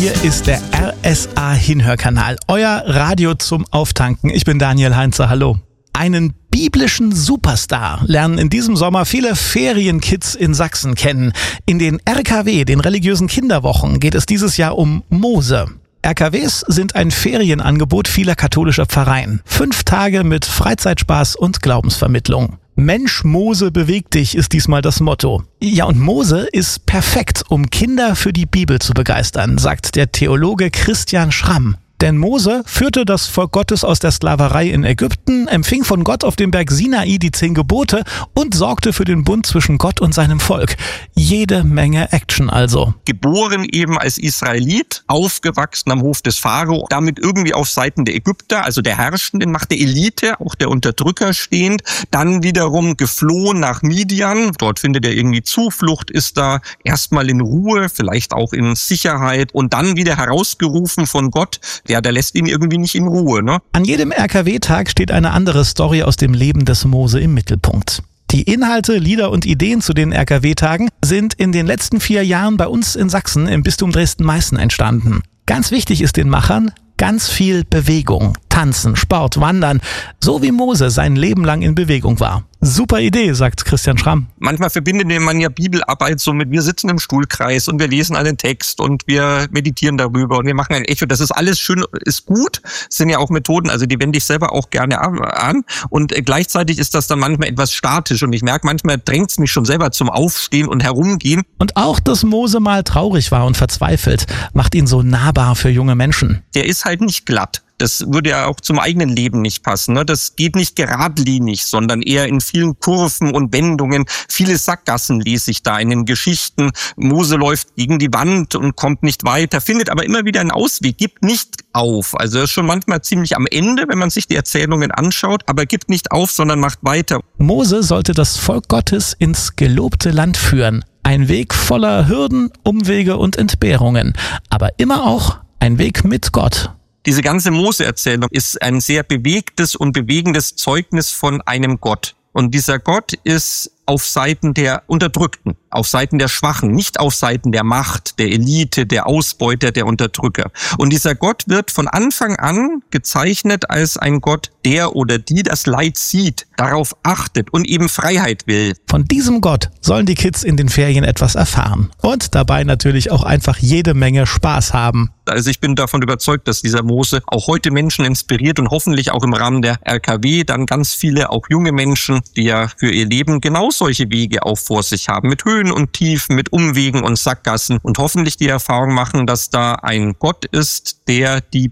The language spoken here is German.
Hier ist der RSA-Hinhörkanal, euer Radio zum Auftanken. Ich bin Daniel Heinze, hallo. Einen biblischen Superstar lernen in diesem Sommer viele Ferienkids in Sachsen kennen. In den RKW, den religiösen Kinderwochen, geht es dieses Jahr um Mose. RKWs sind ein Ferienangebot vieler katholischer Pfarreien. 5 Tage mit Freizeitspaß und Glaubensvermittlung. Mensch, Mose, beweg dich ist diesmal das Motto. Ja, und Mose ist perfekt, um Kinder für die Bibel zu begeistern, sagt der Theologe Christian Schramm. Denn Mose führte das Volk Gottes aus der Sklaverei in Ägypten, empfing von Gott auf dem Berg Sinai die 10 Gebote und sorgte für den Bund zwischen Gott und seinem Volk. Jede Menge Action also. Geboren eben als Israelit, aufgewachsen am Hof des Pharao, damit irgendwie auf Seiten der Ägypter, also der herrschenden Macht, der Elite, auch der Unterdrücker stehend. Dann wiederum geflohen nach Midian. Dort findet er irgendwie Zuflucht, ist da erstmal in Ruhe, vielleicht auch in Sicherheit und dann wieder herausgerufen von Gott. Ja, der lässt ihn irgendwie nicht in Ruhe, ne? An jedem RKW-Tag steht eine andere Story aus dem Leben des Mose im Mittelpunkt. Die Inhalte, Lieder und Ideen zu den RKW-Tagen sind in den letzten 4 Jahren bei uns in Sachsen im Bistum Dresden-Meißen entstanden. Ganz wichtig ist den Machern ganz viel Bewegung, Tanzen, Sport, Wandern, so wie Mose sein Leben lang in Bewegung war. Super Idee, sagt Christian Schramm. Manchmal verbindet man ja Bibelarbeit so mit, wir sitzen im Stuhlkreis und wir lesen einen Text und wir meditieren darüber und wir machen ein Echo. Das ist alles schön, ist gut. Das sind ja auch Methoden, also die wende ich selber auch gerne an. Und gleichzeitig ist das dann manchmal etwas statisch und ich merke, manchmal drängt es mich schon selber zum Aufstehen und Herumgehen. Und auch, dass Mose mal traurig war und verzweifelt, macht ihn so nahbar für junge Menschen. Der ist halt nicht glatt. Das würde ja auch zum eigenen Leben nicht passen, ne? Das geht nicht geradlinig, sondern eher in vielen Kurven und Wendungen. Viele Sackgassen lese ich da in den Geschichten. Mose läuft gegen die Wand und kommt nicht weiter, findet aber immer wieder einen Ausweg, gibt nicht auf. Also er ist schon manchmal ziemlich am Ende, wenn man sich die Erzählungen anschaut, aber gibt nicht auf, sondern macht weiter. Mose sollte das Volk Gottes ins gelobte Land führen. Ein Weg voller Hürden, Umwege und Entbehrungen, aber immer auch ein Weg mit Gott. Diese ganze Mose-Erzählung ist ein sehr bewegtes und bewegendes Zeugnis von einem Gott. Und dieser Gott ist auf Seiten der Unterdrückten, auf Seiten der Schwachen, nicht auf Seiten der Macht, der Elite, der Ausbeuter, der Unterdrücker. Und dieser Gott wird von Anfang an gezeichnet als ein Gott, der oder die das Leid sieht, darauf achtet und eben Freiheit will. Von diesem Gott sollen die Kids in den Ferien etwas erfahren und dabei natürlich auch einfach jede Menge Spaß haben. Also ich bin davon überzeugt, dass dieser Mose auch heute Menschen inspiriert und hoffentlich auch im Rahmen der RKW dann ganz viele, auch junge Menschen, die ja für ihr Leben genau solche Wege auch vor sich haben, mit Höhen und Tiefen, mit Umwegen und Sackgassen und hoffentlich die Erfahrung machen, dass da ein Gott ist, der die